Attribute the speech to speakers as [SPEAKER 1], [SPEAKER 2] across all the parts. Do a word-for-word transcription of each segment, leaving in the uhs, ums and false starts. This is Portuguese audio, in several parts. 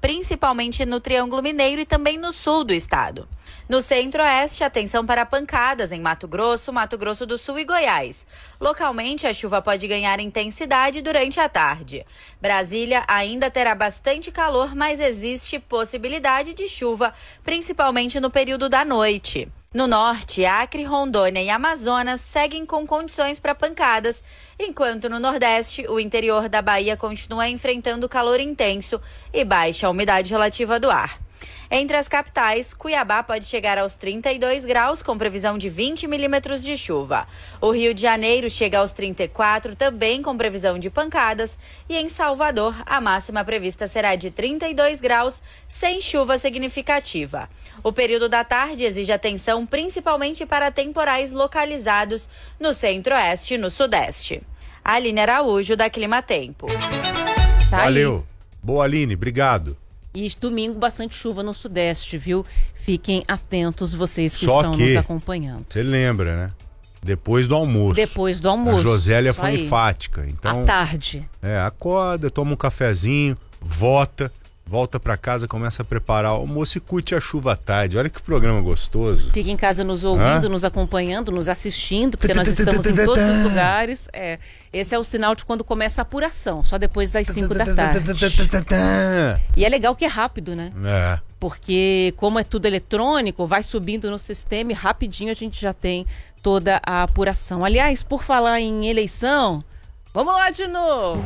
[SPEAKER 1] principalmente no Triângulo Mineiro e também no sul do estado. No centro-oeste, atenção para pancadas em Mato Grosso, Mato Grosso do Sul e Goiás. Localmente, a chuva pode ganhar intensidade durante a tarde. Brasília ainda terá bastante calor, mas existe possibilidade de chuva, principalmente no período da noite. No norte, Acre, Rondônia e Amazonas seguem com condições para pancadas, enquanto no nordeste, o interior da Bahia continua enfrentando calor intenso e baixa umidade relativa do ar. Entre as capitais, Cuiabá pode chegar aos trinta e dois graus, com previsão de vinte milímetros de chuva. O Rio de Janeiro chega aos trinta e quatro, também com previsão de pancadas. E em Salvador, a máxima prevista será de trinta e dois graus, sem chuva significativa. O período da tarde exige atenção principalmente para temporais localizados no centro-oeste e no sudeste. Aline Araújo, da Clima Tempo.
[SPEAKER 2] Tá.
[SPEAKER 3] Valeu.
[SPEAKER 2] Aí.
[SPEAKER 3] Boa, Aline. Obrigado.
[SPEAKER 2] E domingo, bastante chuva no sudeste, viu? Fiquem atentos vocês que
[SPEAKER 3] Só
[SPEAKER 2] estão
[SPEAKER 3] que,
[SPEAKER 2] nos acompanhando.
[SPEAKER 3] Você lembra, né? Depois do almoço.
[SPEAKER 2] Depois do almoço.
[SPEAKER 3] A Josélia foi
[SPEAKER 2] aí.
[SPEAKER 3] enfática. Então,
[SPEAKER 2] à tarde.
[SPEAKER 3] É, acorda, toma um cafezinho, vota, volta pra casa, começa a preparar o almoço e curte a chuva à tarde. Olha que programa gostoso.
[SPEAKER 2] Fica em casa nos ouvindo,
[SPEAKER 3] Hã?
[SPEAKER 2] nos acompanhando, nos assistindo, porque nós estamos em todos os lugares. É, esse é o sinal de quando começa a apuração, só depois das cinco da tarde. E é legal que é rápido, né?
[SPEAKER 3] É.
[SPEAKER 2] Porque como é tudo eletrônico, vai subindo no sistema e rapidinho a gente já tem toda a apuração. Aliás, por falar em eleição, vamos lá de novo.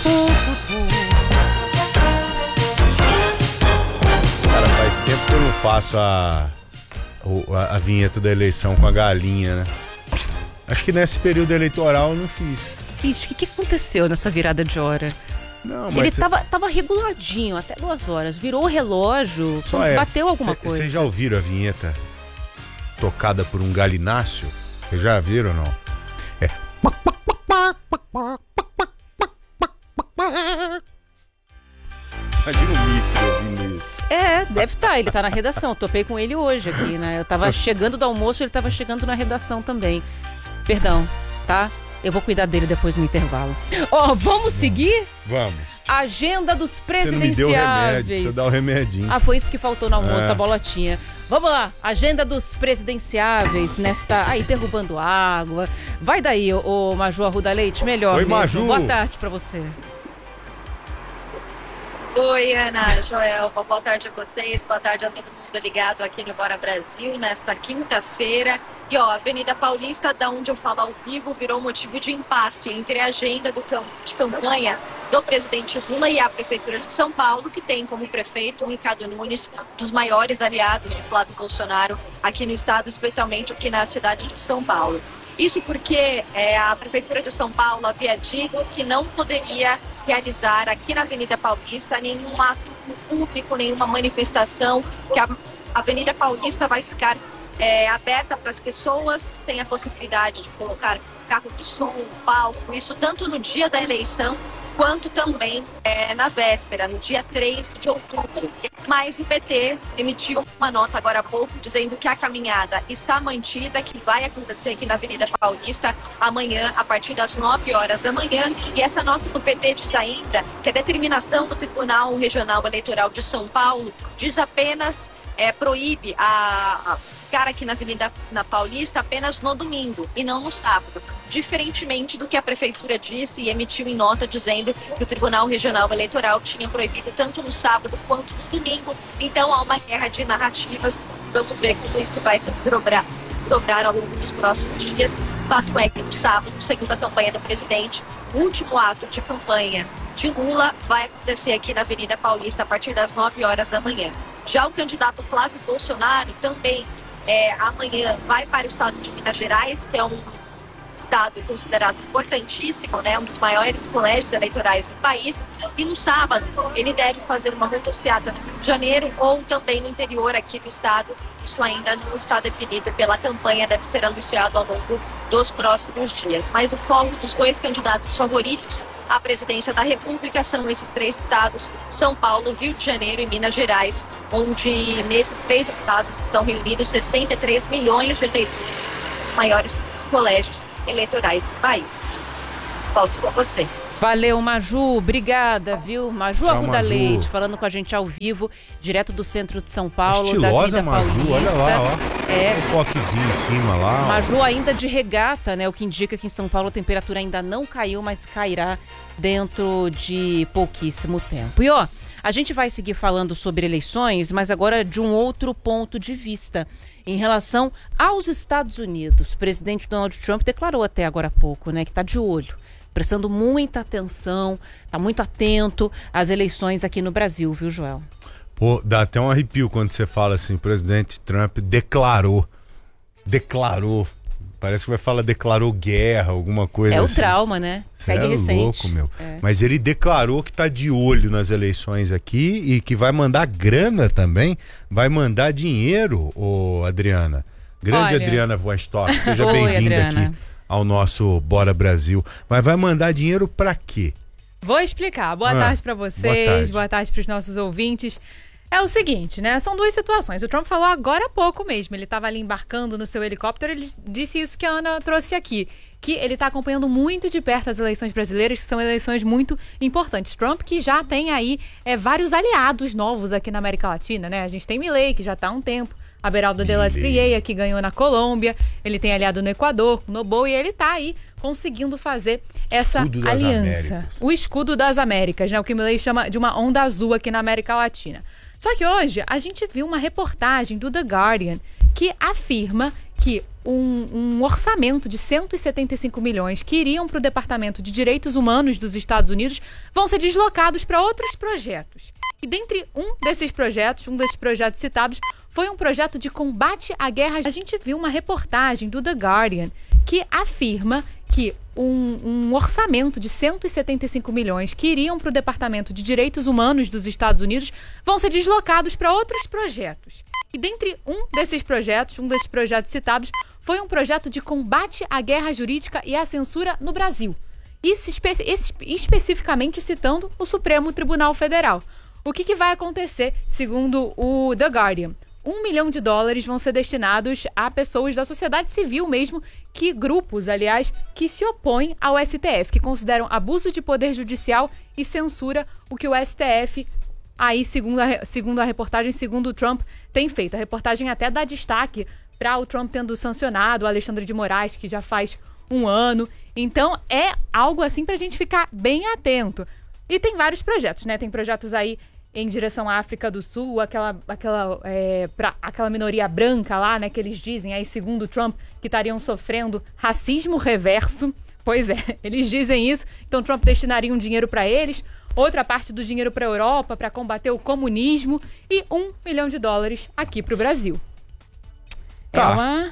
[SPEAKER 3] Cara, faz tempo que eu não faço a, a, a vinheta da eleição com a galinha, né? Acho que nesse período eleitoral eu não fiz.
[SPEAKER 2] Gente, o que, que aconteceu nessa virada de hora?
[SPEAKER 3] Não, mas
[SPEAKER 2] Ele
[SPEAKER 3] cê...
[SPEAKER 2] tava, tava reguladinho até duas horas, virou o relógio,
[SPEAKER 3] Só
[SPEAKER 2] bateu
[SPEAKER 3] essa.
[SPEAKER 2] alguma
[SPEAKER 3] cê,
[SPEAKER 2] coisa.
[SPEAKER 3] Vocês já ouviram a vinheta tocada por um galináceo? Vocês já viram ou não? É. Imagina o micro ouvindo isso.
[SPEAKER 2] É, deve estar, ele tá na redação, topei com ele hoje aqui, né? Eu tava chegando do almoço, ele tava chegando na redação também. Perdão, tá? Eu vou cuidar dele depois no intervalo. Ó, oh, vamos seguir?
[SPEAKER 3] Vamos.
[SPEAKER 2] Agenda dos presidenciáveis.
[SPEAKER 3] Você não me deu remédio, deixa eu dar o remedinho.
[SPEAKER 2] Ah, foi isso que faltou no almoço,
[SPEAKER 3] É.
[SPEAKER 2] a bolotinha. Vamos lá, agenda dos presidenciáveis nesta... Aí, derrubando água. Vai daí, ô, ô Maju Arruda Leite, melhor
[SPEAKER 3] Oi,
[SPEAKER 2] mesmo.
[SPEAKER 3] Maju.
[SPEAKER 2] Boa tarde pra você.
[SPEAKER 4] Oi, Ana, Joel, boa tarde a vocês, boa tarde a todo mundo ligado aqui no Bora Brasil, nesta quinta-feira. E ó, a Avenida Paulista, da onde eu falo ao vivo, virou motivo de impasse entre a agenda do campo de campanha do presidente Lula e a Prefeitura de São Paulo, que tem como prefeito o Ricardo Nunes, dos maiores aliados de Flávio Bolsonaro aqui no estado, especialmente aqui na cidade de São Paulo. Isso porque é, a Prefeitura de São Paulo havia dito que não poderia realizar aqui na Avenida Paulista nenhum ato público, nenhuma manifestação, que a Avenida Paulista vai ficar é, aberta para as pessoas, sem a possibilidade de colocar carro de som, palco, isso tanto no dia da eleição, quanto também é, na véspera, no dia três de outubro. Mas o P T emitiu uma nota agora há pouco dizendo que a caminhada está mantida, que vai acontecer aqui na Avenida Paulista amanhã, a partir das nove horas da manhã. E essa nota do P T diz ainda que a determinação do Tribunal Regional Eleitoral de São Paulo diz apenas, é, proíbe a... a ficar aqui na Avenida na Paulista apenas no domingo e não no sábado, diferentemente do que a Prefeitura disse e emitiu em nota dizendo que o Tribunal Regional Eleitoral tinha proibido tanto no sábado quanto no domingo. Então há uma guerra de narrativas. Vamos ver como isso vai se desdobrar, se desdobrar ao longo dos próximos dias. Fato é que no sábado, segundo a campanha do presidente, o último ato de campanha de Lula vai acontecer aqui na Avenida Paulista a partir das nove horas da manhã. Já o candidato Flávio Bolsonaro também É, amanhã vai para o estado de Minas Gerais, que é um estado considerado importantíssimo, né, um dos maiores colégios eleitorais do país, e no sábado ele deve fazer uma motociata no Rio de Janeiro ou também no interior aqui do estado. Isso ainda não está definido pela campanha, deve ser anunciado ao longo dos próximos dias. Mas o foco dos dois candidatos favoritos à presidência da República são esses três estados, São Paulo, Rio de Janeiro e Minas Gerais, onde nesses três estados estão reunidos sessenta e três milhões de eleitores, os maiores colégios eleitorais do país. Volto com vocês.
[SPEAKER 2] Valeu, Maju. Obrigada, viu? Maju
[SPEAKER 3] Tchau,
[SPEAKER 2] Arruda
[SPEAKER 3] Maju.
[SPEAKER 2] Leite, falando com a gente ao vivo, direto do centro de São Paulo,
[SPEAKER 3] Estilosa,
[SPEAKER 2] da Vida
[SPEAKER 3] Maju,
[SPEAKER 2] Paulista.
[SPEAKER 3] olha lá, ó.
[SPEAKER 2] É,
[SPEAKER 3] Um coquezinho em cima lá. ó.
[SPEAKER 2] Maju ainda de regata, né? O que indica que em São Paulo a temperatura ainda não caiu, mas cairá dentro de pouquíssimo tempo. E ó, a gente vai seguir falando sobre eleições, mas agora de um outro ponto de vista. Em relação aos Estados Unidos, o presidente Donald Trump declarou até agora há pouco, né, que está de olho, prestando muita atenção, está muito atento às eleições aqui no Brasil, viu, Joel?
[SPEAKER 3] Pô, dá até um arrepio quando você fala assim, o presidente Trump declarou, declarou, parece que vai falar declarou guerra, alguma coisa
[SPEAKER 2] É
[SPEAKER 3] assim.
[SPEAKER 2] o trauma, né?
[SPEAKER 3] Cê
[SPEAKER 2] Segue
[SPEAKER 3] é
[SPEAKER 2] recente.
[SPEAKER 3] louco, meu.
[SPEAKER 2] É.
[SPEAKER 3] Mas ele declarou que tá de olho nas eleições aqui e que vai mandar grana também, vai mandar dinheiro, ô Adriana. Grande
[SPEAKER 5] Olha.
[SPEAKER 3] Adriana Vostock, seja
[SPEAKER 2] Oi,
[SPEAKER 3] bem-vinda
[SPEAKER 2] Adriana.
[SPEAKER 3] aqui ao nosso Bora Brasil. Mas vai mandar dinheiro pra quê?
[SPEAKER 5] Vou explicar. Boa
[SPEAKER 3] Ah,
[SPEAKER 5] tarde pra
[SPEAKER 3] boa
[SPEAKER 5] vocês,
[SPEAKER 3] tarde.
[SPEAKER 5] boa tarde pros nossos ouvintes. É o seguinte, né? São duas situações. O Trump falou agora há pouco mesmo. Ele estava ali embarcando no seu helicóptero. Ele disse isso que a Ana trouxe aqui. Que ele está acompanhando muito de perto as eleições brasileiras, que são eleições muito importantes. Trump que já tem aí é, vários aliados novos aqui na América Latina, né? A gente tem Milei, que já está há um tempo. Aberaldo de las Espriella, que ganhou na Colômbia. Ele tem aliado no Equador, no Noboa, e ele está aí conseguindo fazer essa
[SPEAKER 3] Escudo das
[SPEAKER 5] aliança.
[SPEAKER 3] Américas.
[SPEAKER 5] O escudo das Américas, né? O que Milei chama de uma onda azul aqui na América Latina. Só que hoje a gente viu uma reportagem do The Guardian que afirma que um, um orçamento de cento e setenta e cinco milhões que iriam para o Departamento de Direitos Humanos dos Estados Unidos vão ser deslocados para outros projetos. E dentre um desses projetos, um desses projetos citados, foi um projeto de combate à guerra. A gente viu uma reportagem do The Guardian que afirma que um, um orçamento de cento e setenta e cinco milhões que iriam para o Departamento de Direitos Humanos dos Estados Unidos vão ser deslocados para outros projetos. E dentre um desses projetos, um desses projetos citados, foi um projeto de combate à guerra jurídica e à censura no Brasil. Isso espe esse, especificamente citando o Supremo Tribunal Federal. O que, que vai acontecer, segundo o The Guardian? Um milhão de dólares vão ser destinados a pessoas da sociedade civil mesmo, que grupos, aliás, que se opõem ao S T F, que consideram abuso de poder judicial e censura o que o S T F, aí, segundo a, segundo a reportagem, segundo o Trump, tem feito. A reportagem até dá destaque para o Trump tendo sancionado o Alexandre de Moraes, que já faz um ano. Então, é algo assim para a gente ficar bem atento. E tem vários projetos, né? Tem projetos aí em direção à África do Sul, aquela, aquela, é, pra, aquela minoria branca lá, né, que eles dizem, aí segundo Trump, que estariam sofrendo racismo reverso. Pois é, eles dizem isso, então Trump destinaria um dinheiro para eles, outra parte do dinheiro para a Europa, para combater o comunismo, e um milhão de dólares aqui para o Brasil.
[SPEAKER 3] Tá.
[SPEAKER 5] É uma...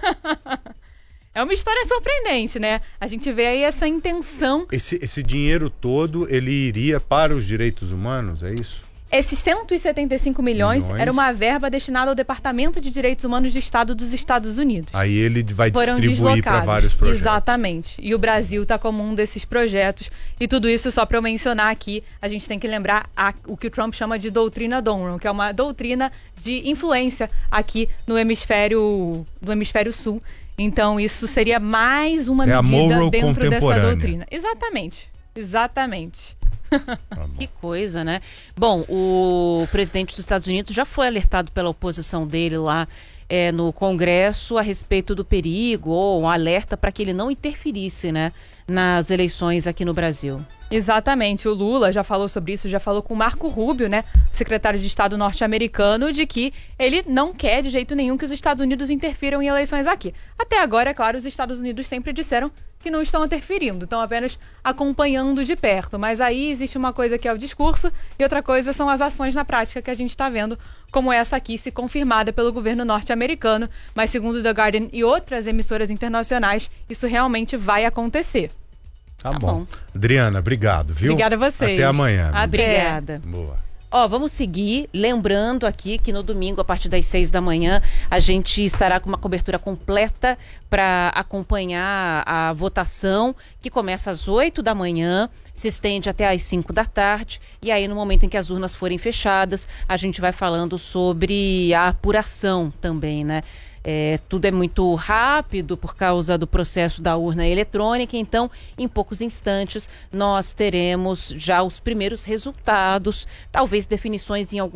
[SPEAKER 5] É uma história surpreendente, né? A gente vê aí essa intenção.
[SPEAKER 3] Esse, esse dinheiro todo, ele iria para os direitos humanos, é isso?
[SPEAKER 5] Esses cento e setenta e cinco milhões,
[SPEAKER 3] Milhões.
[SPEAKER 5] era uma verba destinada ao Departamento de Direitos Humanos do Estado dos Estados Unidos.
[SPEAKER 3] Aí ele vai
[SPEAKER 5] Foram
[SPEAKER 3] distribuir para
[SPEAKER 5] deslocados.
[SPEAKER 3] vários projetos.
[SPEAKER 5] Exatamente. E o Brasil está como um desses projetos. E tudo isso, só para eu mencionar aqui, a gente tem que lembrar a, o que o Trump chama de doutrina Donald, que é uma doutrina de influência aqui no hemisfério, no hemisfério sul. Então, isso seria mais uma
[SPEAKER 3] É a
[SPEAKER 5] medida
[SPEAKER 3] Monroe
[SPEAKER 5] dentro dessa
[SPEAKER 3] contemporânea.
[SPEAKER 5] doutrina. Exatamente. Exatamente.
[SPEAKER 2] Que coisa, né? Bom, o presidente dos Estados Unidos já foi alertado pela oposição dele lá é, no Congresso a respeito do perigo, ou um alerta para que ele não interferisse, né, nas eleições aqui no Brasil.
[SPEAKER 5] Exatamente, o Lula já falou sobre isso, já falou com o Marco Rubio, né, secretário de Estado norte-americano, de que ele não quer de jeito nenhum que os Estados Unidos interfiram em eleições aqui. Até agora, é claro, os Estados Unidos sempre disseram que não estão interferindo, estão apenas acompanhando de perto. Mas aí existe uma coisa que é o discurso e outra coisa são as ações na prática que a gente está vendo, como essa aqui, se confirmada pelo governo norte-americano. Mas segundo The Guardian e outras emissoras internacionais, isso realmente vai acontecer.
[SPEAKER 3] Tá,
[SPEAKER 2] Tá
[SPEAKER 3] bom.
[SPEAKER 2] bom.
[SPEAKER 3] Adriana, obrigado, viu?
[SPEAKER 5] Obrigada a vocês.
[SPEAKER 3] Até amanhã.
[SPEAKER 5] Até.
[SPEAKER 2] Obrigada.
[SPEAKER 3] Boa.
[SPEAKER 2] Ó, vamos seguir, lembrando aqui que no domingo, a partir das seis da manhã, a gente estará com uma cobertura completa para acompanhar a votação, que começa às oito da manhã, se estende até às cinco da tarde, e aí no momento em que as urnas forem fechadas, a gente vai falando sobre a apuração também, né? É, tudo é muito rápido por causa do processo da urna eletrônica, então em poucos instantes nós teremos já os primeiros resultados, talvez definições em alguns